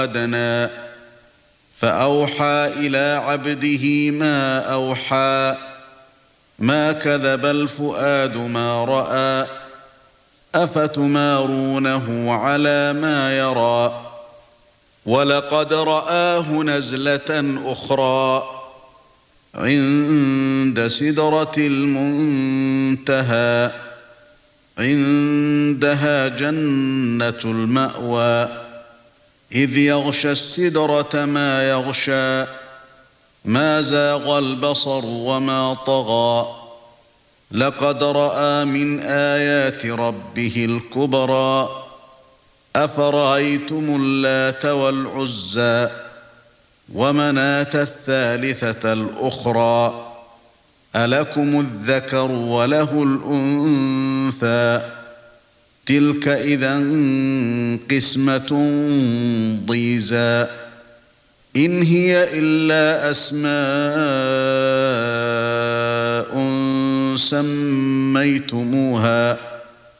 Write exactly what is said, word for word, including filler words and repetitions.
أدنى فأوحى إلى عبده ما أوحى ما كذب الفؤاد ما رأى أفتمارونه على ما يرى ولقد رآه نزلة أخرى عند سدرة المنتهى عندها جنة المأوى إذ يغشى السدرة ما يغشى ما زاغ البصر وما طغى لقد رأى من آيات ربه الكبرى أفرأيتم اللات والعزى ومناة الثالثة الأخرى ألكم الذكر وله الأنثى تلك إذا قسمة ضيزى إن هي إلا أسماء سميتموها